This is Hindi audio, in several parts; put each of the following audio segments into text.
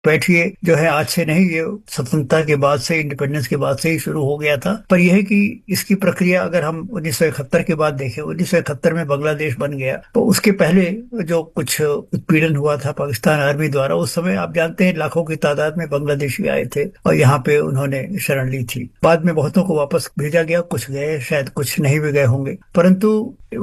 घुसपैठिए जो है आज से नहीं, ये स्वतंत्रता के बाद से, इंडिपेंडेंस के बाद से ही शुरू हो गया था। पर यह है कि इसकी प्रक्रिया अगर हम 1971 के बाद देखें, 1971 में बांग्लादेश बन गया, तो उसके पहले जो कुछ उत्पीड़न हुआ था पाकिस्तान आर्मी द्वारा, उस समय आप जानते हैं लाखों की तादाद में बांग्लादेशी आए थे और यहाँ पे उन्होंने शरण ली थी। बाद में बहुतों को वापस भेजा गया, कुछ गए, शायद कुछ नहीं भी गए होंगे। परंतु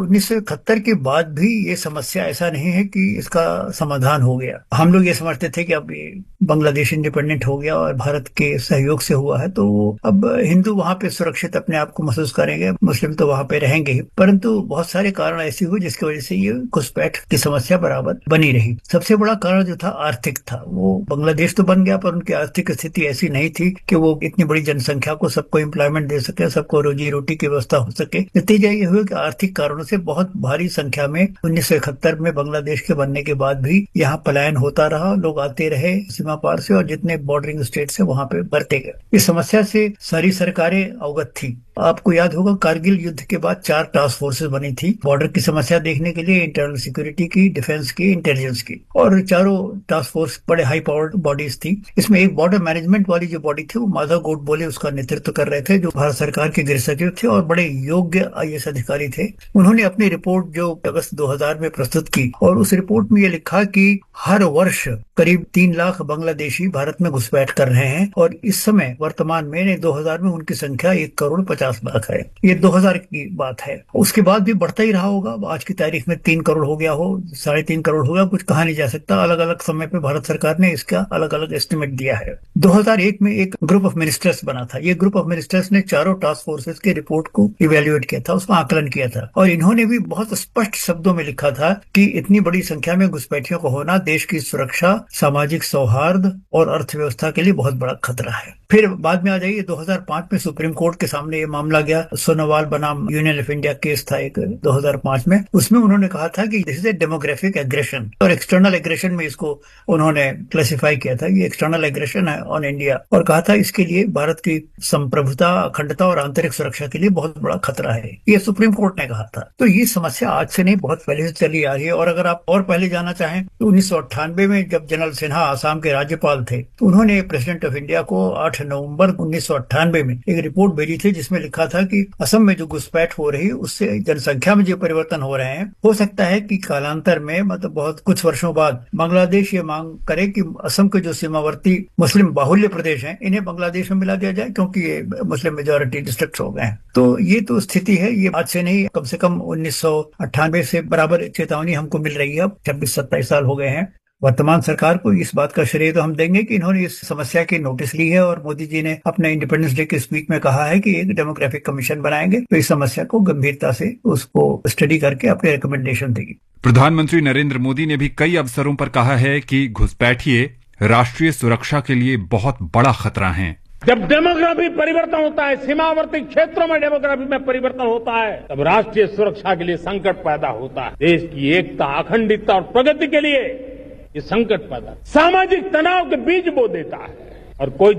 1971 के बाद भी ये समस्या ऐसा नहीं है कि इसका समाधान हो गया। हम लोग ये समझते थे कि अब ये बांग्लादेश इंडिपेंडेंट हो गया और भारत के सहयोग से हुआ है, तो अब हिंदू वहां पे सुरक्षित अपने आप को महसूस करेंगे, मुस्लिम तो वहां पे रहेंगे ही। परंतु बहुत सारे कारण ऐसे हुए जिसकी वजह से ये घुसपैठ की समस्या बराबर बनी रही। सबसे बड़ा कारण जो था आर्थिक था। वो बांग्लादेश तो बन गया पर उनकी आर्थिक स्थिति ऐसी नहीं थी कि वो इतनी बड़ी जनसंख्या को सबको एम्प्लॉयमेंट दे सके, सबको रोजी रोटी की व्यवस्था हो सके। नतीजा ये हुआ कि आर्थिक कारणों से बहुत भारी संख्या में 1971 में बांग्लादेश के बनने के बाद भी यहाँ पलायन होता रहा, लोग आते रहे सीमा पार से और जितने बॉर्डरिंग स्टेट से वहां पे बढ़ते गए। इस समस्या से सारी सरकारें अवगत थी। आपको याद होगा कारगिल युद्ध के बाद 4 टास्क फोर्सेस बनी थी बॉर्डर की समस्या देखने के लिए, इंटरनल सिक्योरिटी की, डिफेंस की, इंटेलिजेंस की, और चारों टास्क फोर्स बड़े हाई पावर्ड बॉडीज थी। इसमें एक बॉर्डर मैनेजमेंट वाली जो बॉडी थी वो माधव गोडबोले उसका नेतृत्व कर रहे थे, जो भारत सरकार के गृह सचिव थे और बड़े योग्य आईएएस अधिकारी थे। उन्होंने अपनी रिपोर्ट जो अगस्त 2000 में प्रस्तुत की और उस रिपोर्ट में ये लिखा कि हर वर्ष करीब 3 लाख बांग्लादेशी भारत में घुसपैठ कर रहे हैं और इस समय वर्तमान में 2000 में उनकी संख्या 1,50,00,000 है। ये 2000 की बात है। उसके बाद भी बढ़ता ही रहा होगा। आज की तारीख में 3 करोड़ हो गया हो, 3.5 करोड़ हो गया, कुछ कहा नहीं जा सकता। अलग अलग समय पे भारत सरकार ने इसका अलग अलग एस्टिमेट दिया है। 2001 में एक ग्रुप ऑफ मिनिस्टर्स बना था। ये ग्रुप ऑफ मिनिस्टर्स ने चारों टास्क फोर्सेस के रिपोर्ट को इवेल्युएट किया था, उसका आकलन किया था और इन्होंने भी बहुत स्पष्ट शब्दों में लिखा था कि इतनी बड़ी संख्या में घुसपैठियों को होना देश की सुरक्षा, सामाजिक सौहार्द और अर्थव्यवस्था के लिए बहुत बड़ा खतरा है। फिर बाद में आ जाइए 2005 में सुप्रीम कोर्ट के सामने ये मामला गया। सोनोवाल बनाम यूनियन ऑफ इंडिया केस था एक 2005 में। उसमें उन्होंने कहा था कि this is a demographic aggression और एक्सटर्नल एग्रेशन में इसको उन्होंने क्लासिफाई किया था। ये एक्सटर्नल एग्रेशन है ऑन इंडिया और कहा था इसके लिए भारत की संप्रभुता, अखंडता और आंतरिक सुरक्षा के लिए बहुत बड़ा खतरा है। ये सुप्रीम कोर्ट ने कहा था। तो ये समस्या आज से नहीं, बहुत पहले से चली आ रही है। और अगर आप और पहले जाना चाहें तो 1998 में जब जनरल सिन्हा आसाम के राज्यपाल थे तो उन्होंने प्रेसिडेंट ऑफ इंडिया को 8 नवंबर 1998 में एक रिपोर्ट भेजी थी जिसमें लिखा था कि असम में जो घुसपैठ हो रही है उससे जनसंख्या में जो परिवर्तन हो रहे हैं, हो सकता है कि कालांतर में, मतलब बहुत कुछ वर्षों बाद, बांग्लादेश ये मांग करे कि असम के जो सीमावर्ती मुस्लिम बाहुल्य प्रदेश हैं इन्हें बांग्लादेश में मिला दिया जाए, क्योंकि ये मुस्लिम मेजोरिटी डिस्ट्रिक्ट हो गए हैं। तो ये तो स्थिति है, ये आज से नहीं, कम से कम 1998 से बराबर चेतावनी हमको मिल रही है। अब 26-27 साल हो गए हैं। वर्तमान सरकार को इस बात का श्रेय तो हम देंगे कि इन्होंने इस समस्या की नोटिस ली है और मोदी जी ने अपने इंडिपेंडेंस डे के स्पीच में कहा है कि एक डेमोग्राफिक कमीशन बनाएंगे तो इस समस्या को गंभीरता से उसको स्टडी करके अपने रिकमेंडेशन देगी। प्रधानमंत्री नरेंद्र मोदी ने भी कई अवसरों पर कहा है कि घुसपैठिए राष्ट्रीय सुरक्षा के लिए बहुत बड़ा खतरा हैं। जब डेमोग्राफी परिवर्तन होता है, सीमावर्ती क्षेत्रों में डेमोग्राफी में परिवर्तन होता है, तब राष्ट्रीय सुरक्षा के लिए संकट पैदा होता है। देश की एकता, अखंडता और प्रगति के लिए ये संकट पैदा, सामाजिक तनाव के बीज बो देता है। और कोई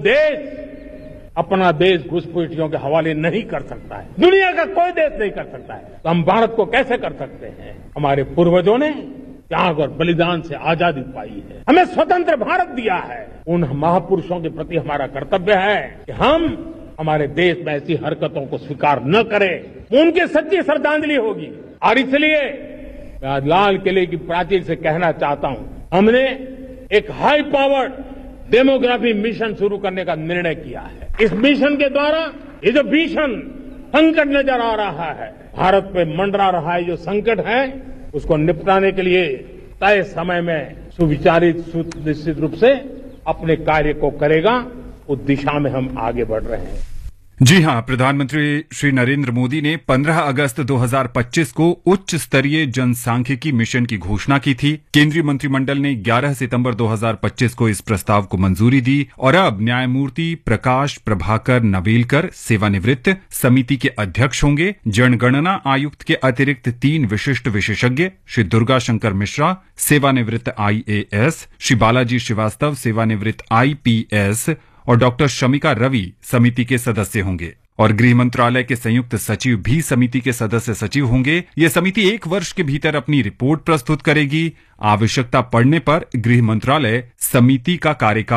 देश अपना देश घुसपैठियों के हवाले नहीं कर सकता है, दुनिया का कोई देश नहीं कर सकता है। तो हम भारत को कैसे कर सकते हैं? हमारे पूर्वजों ने त्याग और बलिदान से आजादी पाई है, हमें स्वतंत्र भारत दिया है। उन महापुरुषों के प्रति हमारा कर्तव्य है कि हम हमारे देश में ऐसी हरकतों को स्वीकार न करें। उनकी सच्ची श्रद्धांजलि होगी। और इसलिए मैं आज लाल किले की प्राचीर से कहना चाहता हूं, हमने एक हाई पावर्ड डेमोग्राफी मिशन शुरू करने का निर्णय किया है। इस मिशन के द्वारा ये जो भीषण संकट नजर आ रहा है, भारत पे मंडरा रहा है जो संकट है, उसको निपटाने के लिए तय समय में सुविचारित, सुनिश्चित रूप से अपने कार्य को करेगा। उस दिशा में हम आगे बढ़ रहे हैं। जी हां, प्रधानमंत्री श्री नरेंद्र मोदी ने 15 अगस्त 2025 को उच्च स्तरीय जनसांख्यिकी मिशन की घोषणा की थी। केंद्रीय मंत्रिमंडल ने 11 सितंबर 2025 को इस प्रस्ताव को मंजूरी दी और अब न्यायमूर्ति प्रकाश प्रभाकर नवेलकर सेवानिवृत्त समिति के अध्यक्ष होंगे। जनगणना आयुक्त के अतिरिक्त 3 विशिष्ट विशेषज्ञ, श्री दुर्गा शंकर मिश्रा सेवानिवृत्त IAS, श्री बालाजी श्रीवास्तव सेवानिवृत्त IPS और डॉक्टर शमिका रवि समिति के सदस्य होंगे। और गृह मंत्रालय के संयुक्त सचिव भी समिति के सदस्य सचिव होंगे। यह समिति 1 वर्ष के भीतर अपनी रिपोर्ट प्रस्तुत करेगी। आवश्यकता पड़ने पर गृह मंत्रालय समिति का कार्यकाल